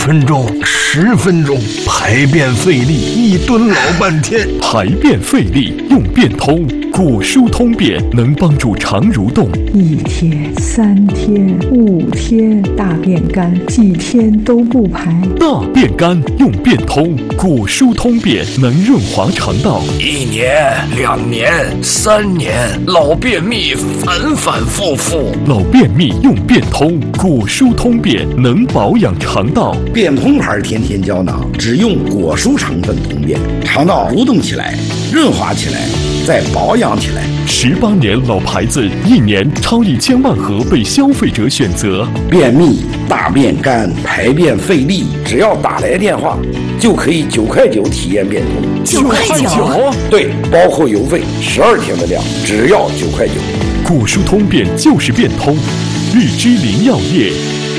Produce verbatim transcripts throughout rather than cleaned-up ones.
分钟、十分钟，排便费力，一蹲老半天。 排便费力用便通，果蔬通便能帮助肠蠕动。 一天、三天、五天，大便干，几天都不排。 大便干用便通，果蔬通便能润滑肠道。 一年、两年、三年，老便秘反反复复。 老便秘用便通，果蔬通便能保养肠道。 便通牌甜甜胶囊只用果蔬成分通便，肠道蠕动起来，润滑起来，再保养起来。 十八年老牌子，一年超一千万盒被消费者选择。 便秘、大便干、排便费力，只要打来电话，就可以九块九体验便通。 九块九？ 对，包括邮费，十二天的量，只要九块九。 果蔬通便就是便通，日之林药业。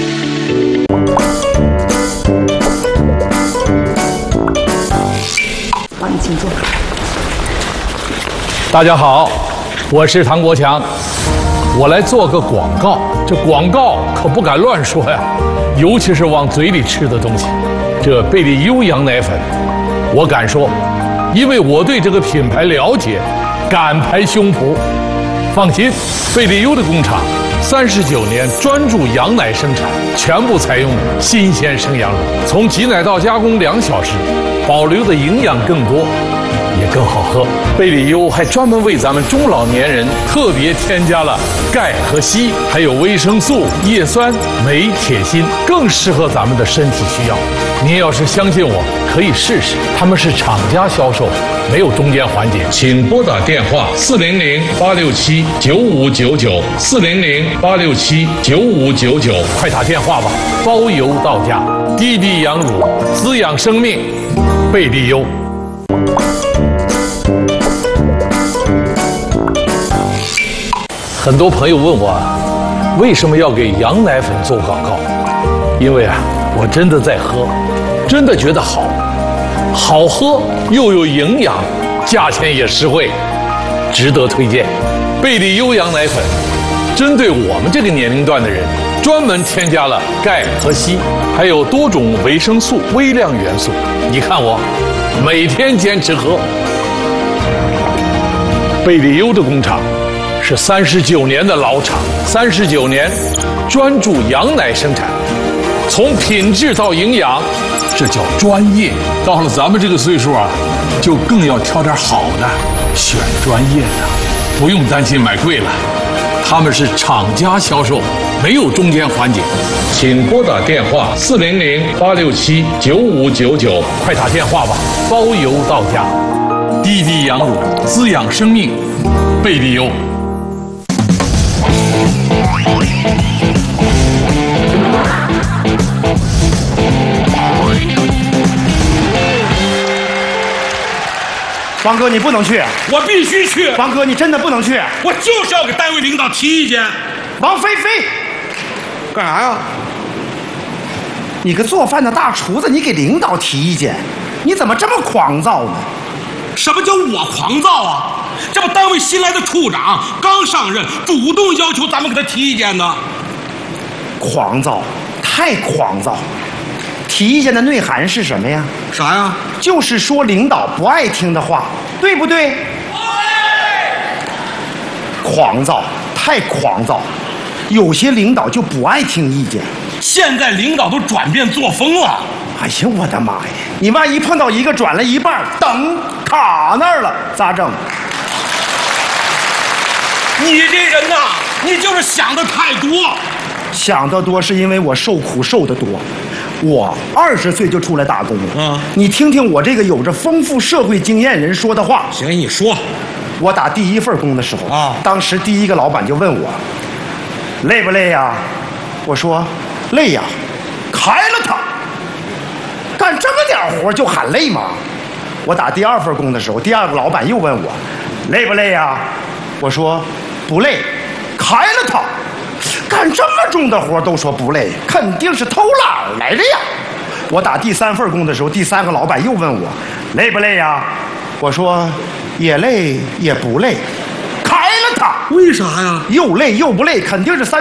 好，你请坐。 大家好，我是唐国强，我来做个广告。这广告可不敢乱说呀，尤其是往嘴里吃的东西。这贝利优羊奶粉，我敢说，因为我对这个品牌了解，敢拍胸脯。放心，贝利优的工厂三十九年专注羊奶生产，全部采用新鲜生羊乳，从挤奶到加工两小时，保留的营养更多，也更好喝。贝利优还专门为咱们中老年人特别添加了钙和硒，还有维生素、叶酸、镁、铁、锌，更适合咱们的身体需要。您要是相信我，可以试试。他们是厂家销售，没有中间环节。请拨打电话四零零八六七九五九九四零零八六七九五九九，快打电话吧，包邮到家。滴滴羊乳，滋养生命，贝利优。很多朋友问我，为什么要给羊奶粉做广告？因为啊，我真的在喝，真的觉得好，好喝又有营养，价钱也实惠，值得推荐。贝利优羊奶粉，针对我们这个年龄段的人，专门添加了钙和硒，还有多种维生素、微量元素。你看我，每天坚持喝。贝利优的工厂是三十九年的老厂，三十九年专注羊奶生产，从品质到营养，这叫专业。到了咱们这个岁数啊，就更要挑点好的，选专业的，不用担心买贵了。他们是厂家销售，没有中间环节。请拨打电话四零零八六七九五九九，快打电话吧，包邮到家。滴滴羊乳，滋养生命，贝利优。 王哥，你不能去！ 我必须去！ 王哥，你真的不能去！ 我就是要给单位领导提意见。 王菲菲， 干啥呀？ 你个做饭的大厨子，你给领导提意见，你怎么这么狂躁呢？ 什么叫我狂躁啊？这不单位新来的处长刚上任，主动要求咱们给他提意见呢。 狂躁，太狂躁！提意见的内涵是什么呀？ 啥呀？ 就是说领导不爱听的话，对不对？狂躁，太狂躁！有些领导就不爱听意见。 现在领导都转变作风了。 哎呀，我的妈呀！你万一碰到一个转了一半，等卡那儿了，咋整？ 你这人呐，你就是想的太多。 想得多是因为我受苦受得多。我二十岁就出来打工了。 嗯， 你听听我这个有着丰富社会经验人说的话。 行，你说。 我打第一份工的时候啊， 当时第一个老板就问我，累不累呀？我说累呀，开了他。干这么点活就喊累吗？我打第二份工的时候，第二个老板又问我，累不累呀？我说不累，开了他。干这么重的活都说不累，肯定是偷懒来的呀。我打第三份工的时候，第三个老板又问我累不累呀？我说也累也不累，开了他。 为啥呀？ 又累又不累，肯定是三